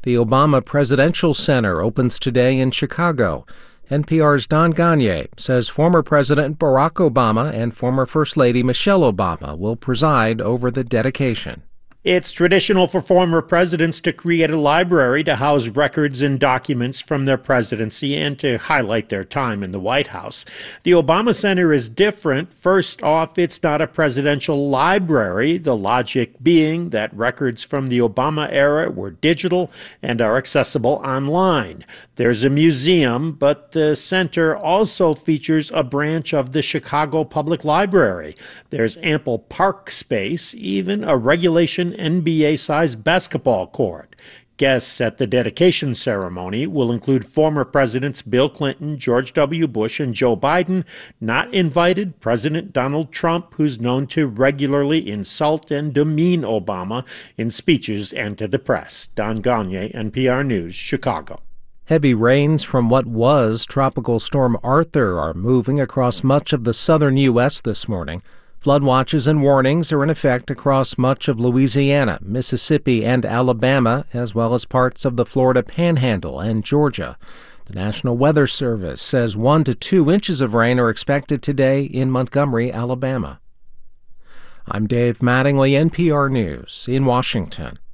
The Obama Presidential Center opens today in Chicago. NPR's Don Gonyea says former President Barack Obama and former First Lady Michelle Obama will preside over the dedication. It's traditional for former presidents to create a library to house records and documents from their presidency and to highlight their time in the White House. The Obama Center is different. First off, it's not a presidential library, the logic being that records from the Obama era were digital and are accessible online. There's a museum, but the center also features a branch of the Chicago Public Library. There's ample park space, even a regulation NBA-sized basketball court. Guests at the dedication ceremony will include former Presidents Bill Clinton, George W. Bush, and Joe Biden. Not invited, President Donald Trump, who's known to regularly insult and demean Obama in speeches and to the press. Don Gonyea, NPR News, Chicago. Heavy rains from what was Tropical Storm Arthur are moving across much of the southern U.S. this morning. Flood watches and warnings are in effect across much of Louisiana, Mississippi, and Alabama, as well as parts of the Florida Panhandle and Georgia. The National Weather Service says 1 to 2 inches of rain are expected today in Montgomery, Alabama. I'm Dave Mattingly, NPR News in Washington.